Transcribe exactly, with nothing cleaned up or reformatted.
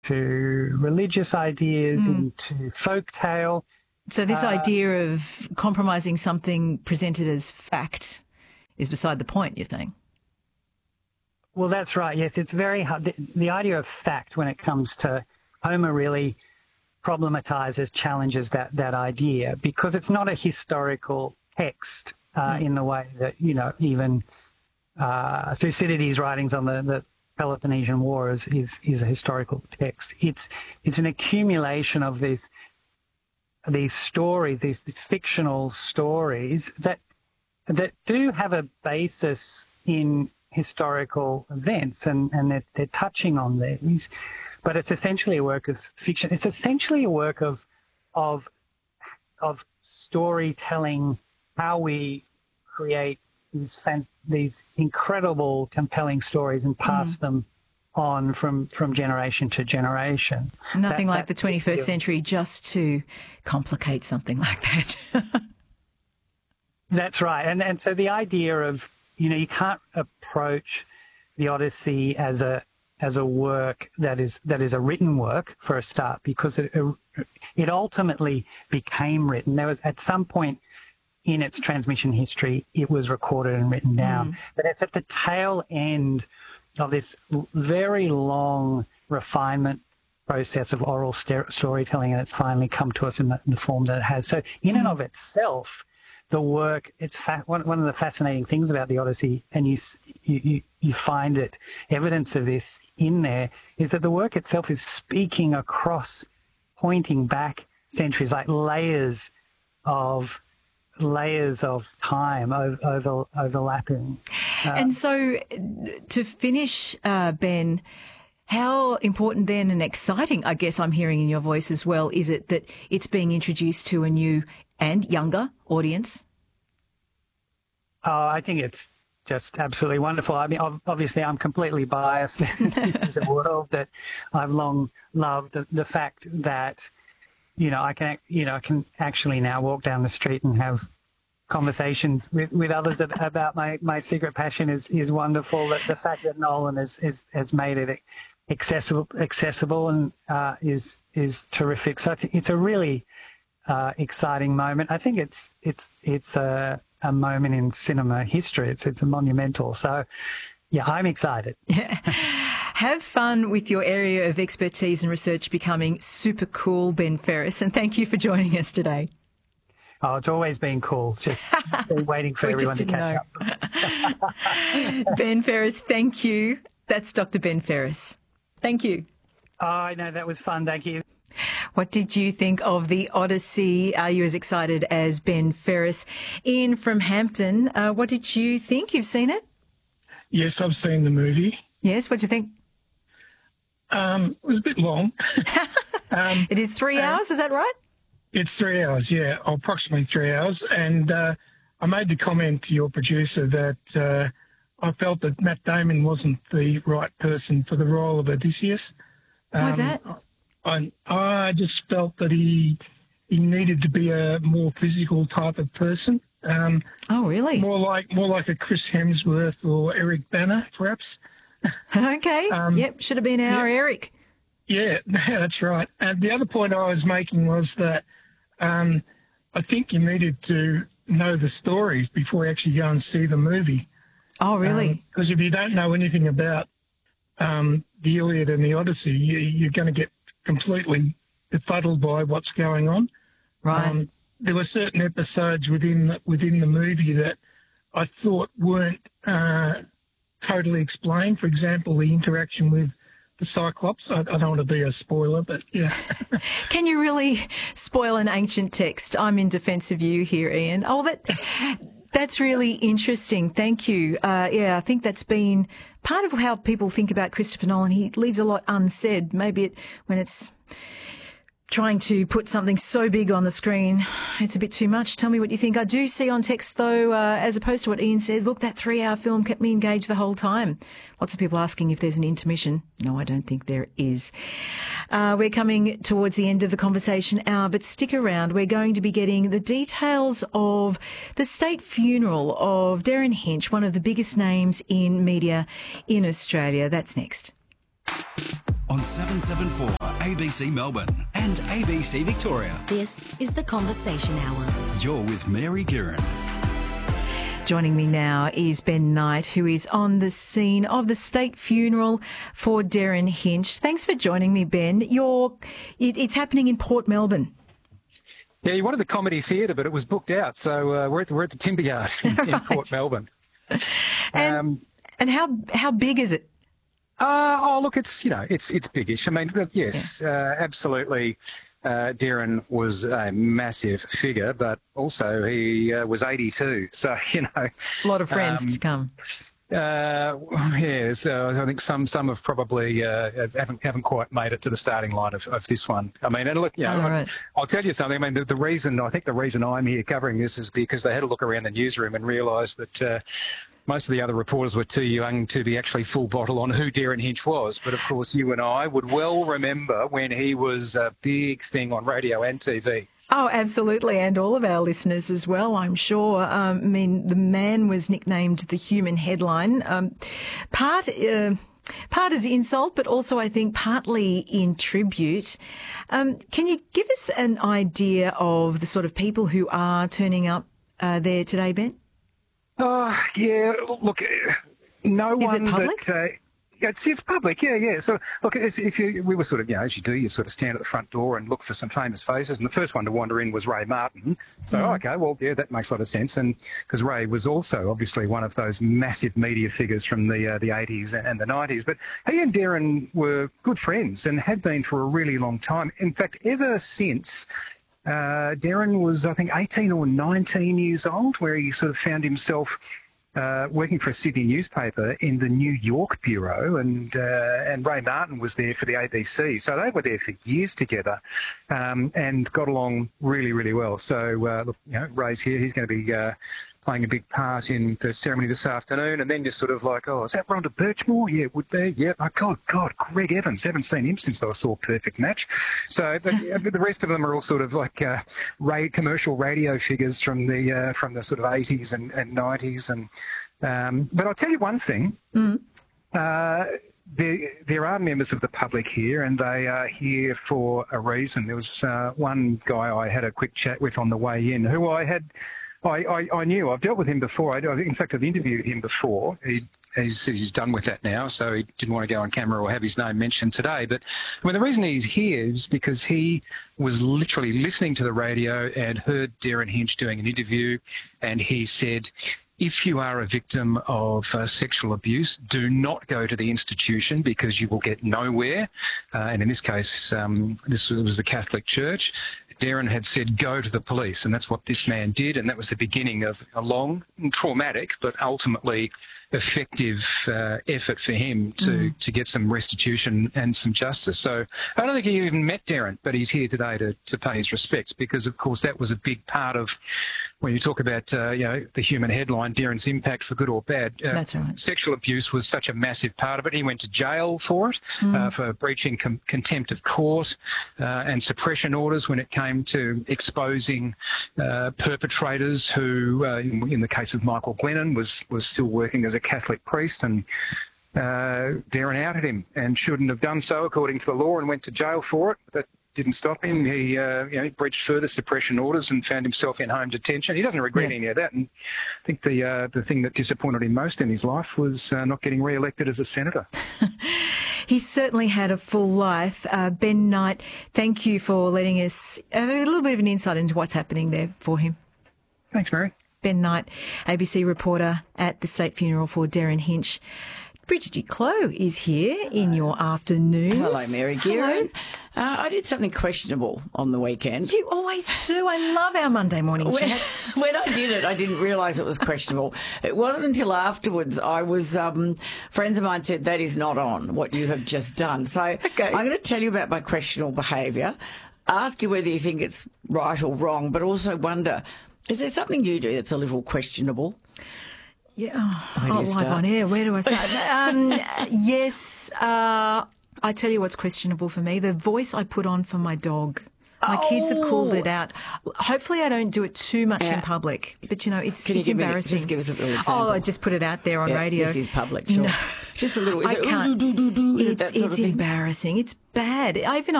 to religious ideas, mm. into folk tale. So this uh, idea of compromising something presented as fact is beside the point, you're saying? Well, that's right. Yes, it's very hard. The, the idea of fact when it comes to Homer really problematizes, challenges that, that idea because it's not a historical text uh, mm. in the way that, you know, even uh, Thucydides' writings on the, the Peloponnesian War is, is, is a historical text. It's, it's an accumulation of these, these stories, these, these fictional stories that, that do have a basis in historical events, and, and they're, they're touching on these, but it's essentially a work of fiction. It's essentially a work of of of storytelling, how we create these fan, these incredible, compelling stories and pass mm. them on from, from generation to generation. Nothing that, like that, the twenty-first century just to complicate something like that. That's right. And and so the idea of, you know, you can't approach the Odyssey as a as a work that is that is a written work for a start, because it it ultimately became written. There was at some point in its transmission history, it was recorded and written down, mm. but it's at the tail end of this very long refinement process of oral storytelling, and it's finally come to us in the, in the form that it has. So in mm. and of itself, the work, it's fa- one, one of the fascinating things about the Odyssey, and you, you you find it, evidence of this in there, is that the work itself is speaking across, pointing back centuries, like layers of layers of time over, over overlapping. Um, and so, to finish, uh, Ben, how important then and exciting, I guess I'm hearing in your voice as well, is it that it's being introduced to a new and younger audience? Oh, I think it's just absolutely wonderful. I mean, obviously, I'm completely biased. This is a world that I've long loved. The, the fact that, you know, I can, you know, I can actually now walk down the street and have conversations with, with others about my, my secret passion is, is wonderful. That the fact that Nolan has, has, has made it accessible, accessible and uh, is is terrific. So it's a really uh, exciting moment. I think it's it's it's a a moment in cinema history. It's it's a monumental. So, yeah, I'm excited. Have fun with your area of expertise and research becoming super cool, Ben Ferris, and thank you for joining us today. Oh, it's always been cool. It's just been waiting for everyone to catch know. up. Ben Ferris, thank you. That's Doctor Ben Ferris. Thank you. Oh, I know, that was fun. Thank you. What did you think of the Odyssey? Are you as excited as Ben Ferris? Ian from Hampton, uh, what did you think? You've seen it? Yes, I've seen the movie. Yes, what do you think? Um, it was a bit long. um, it is three hours, uh, is that right? It's three hours, yeah, approximately three hours. And uh, I made the comment to your producer that uh, I felt that Matt Damon wasn't the right person for the role of Odysseus. Um, Why is that? I, I just felt that he he needed to be a more physical type of person. Um, oh, really? More like more like a Chris Hemsworth or Eric Bana, perhaps. Okay. Um, yep, should have been our yeah, Eric. Yeah, that's right. And the other point I was making was that um, I think you needed to know the stories before you actually go and see the movie. Oh, really? Because um, if you don't know anything about um, the Iliad and the Odyssey, you, you're going to get completely befuddled by what's going on. Right. Um, there were certain episodes within the, within the movie that I thought weren't uh, totally explained. For example, the interaction with the Cyclops. I, I don't want to be a spoiler, but yeah. Can you really spoil an ancient text? I'm in defence of you here, Ian. Oh, that that's really interesting. Thank you. Uh, yeah, I think that's been part of how people think about Christopher Nolan. He leaves a lot unsaid. Maybe it, when it's trying to put something so big on the screen, it's a bit too much. Tell me what you think. I do see on text, though, uh, as opposed to what Ian says, look, that three-hour film kept me engaged the whole time. Lots of people asking if there's an intermission. No, I don't think there is. Uh, we're coming towards the end of the conversation hour, but stick around. We're going to be getting the details of the state funeral of Derryn Hinch, one of the biggest names in media in Australia. That's next. on seven seven four A B C Melbourne and A B C Victoria. This is The Conversation Hour. You're with Mary Guerin. Joining me now is Ben Knight, who is on the scene of the state funeral for Derryn Hinch. Thanks for joining me, Ben. You're, it, it's happening in Port Melbourne. Yeah, you wanted the comedy theatre, but it was booked out, so uh, we're, at the, we're at the Timber Yard in, in right. Port Melbourne. And, um, and how how big is it? Uh, oh, look, it's, you know, it's it's biggish. I mean, yes, yeah. uh, absolutely. Uh, Derryn was a massive figure, but also he uh, was eighty-two. So, you know. A lot of friends um, to come. Uh, yeah, so I think some some have probably uh, haven't haven't quite made it to the starting line of, of this one. I mean, and look, you know, oh, right. I'll tell you something. I mean, the, the reason I think the reason I'm here covering this is because they had a look around the newsroom and realised that uh, most of the other reporters were too young to be actually full bottle on who Derryn Hinch was. But of course, you and I would well remember when he was a big thing on radio and T V. Oh, absolutely, and all of our listeners as well, I'm sure. Um, I mean, the man was nicknamed the human headline, um, part uh, part as insult, but also I think partly in tribute. Um, can you give us an idea of the sort of people who are turning up uh, there today, Ben? Oh, yeah, look, no Is one it public? that... Uh, It's, it's public, yeah, yeah. So, look, it's, if you, we were sort of, you know, as you do, you sort of stand at the front door and look for some famous faces. And the first one to wander in was Ray Martin. So, mm. okay, well, yeah, that makes a lot of sense. And because Ray was also obviously one of those massive media figures from the uh, the eighties and the nineties. But he and Derryn were good friends and had been for a really long time. In fact, ever since uh, Derryn was, I think, eighteen or nineteen years old, where he sort of found himself Uh, working for a Sydney newspaper in the New York bureau, and uh, and Ray Martin was there for the A B C. So they were there for years together, um, and got along really, really well. So uh, look, you know, Ray's here. He's going to be uh, playing a big part in the ceremony this afternoon. And then you're sort of like, oh, is that Rhonda Birchmore? Yeah, would be. Yeah. Oh, God, God, Greg Evans. Haven't seen him since I saw Perfect Match. So the, the rest of them are all sort of like uh, Ray, commercial radio figures from the uh, from the sort of eighties and, and nineties. And um, but I'll tell you one thing. Mm. Uh, There, there are members of the public here, and they are here for a reason. There was uh, one guy I had a quick chat with on the way in, who I had, I, I, I knew. I've dealt with him before. I, in fact, I've interviewed him before. He, he's, he's done with that now, so he didn't want to go on camera or have his name mentioned today. But I mean, the reason he's here is because he was literally listening to the radio and heard Derryn Hinch doing an interview, and he said, if you are a victim of uh, sexual abuse, do not go to the institution because you will get nowhere. Uh, and in this case, um, this was the Catholic Church. Derryn had said, go to the police. And that's what this man did. And that was the beginning of a long, traumatic, but ultimately effective uh, effort for him to, mm. to get some restitution and some justice. So I don't think he even met Derryn, but he's here today to, to pay his respects because, of course, that was a big part of when you talk about, uh, you know, the human headline, Derryn's impact for good or bad. Uh, That's right. Sexual abuse was such a massive part of it. He went to jail for it, mm. uh, for breaching com- contempt of court uh, and suppression orders when it came to exposing uh, perpetrators who, uh, in, in the case of Michael Glennon, was, was still working as a Catholic priest, and uh, Derryn outed him and shouldn't have done so according to the law and went to jail for it. That didn't stop him. He, uh, you know, he breached further suppression orders and found himself in home detention. He doesn't regret yeah. any of that. And I think the uh, the thing that disappointed him most in his life was uh, not getting re-elected as a senator. He certainly had a full life. Uh, Ben Knight, thank you for letting us have a little bit of an insight into what's happening there for him. Thanks, Mary. Ben Knight, A B C reporter at the state funeral for Derryn Hinch. Bridget Duclos is here Hello. in your afternoon. Hello, Mary Guerin. Uh, I did something questionable on the weekend. You always do. I love our Monday morning chats. When, when I did it, I didn't realise it was questionable. It wasn't until afterwards I was, um, friends of mine said, that is not on, what you have just done. So okay. I'm going to tell you about my questionable behaviour, ask you whether you think it's right or wrong, but also wonder, is there something you do that's a little questionable? Yeah, oh, oh, live start? on air. Where do I start? um, yes, uh, I tell you what's questionable for me. The voice I put on for my dog. My Oh. kids have called it out. Hopefully I don't do it too much Yeah. in public, but, you know, it's, Can you it's give me- embarrassing. just give us a little example? Oh, I just put it out there on Yeah, radio. This is public, sure. No. Just a little. Is I it, can't. ooh, doo, doo, doo, is it It's, that sort it's of thing? embarrassing. It's bad. I even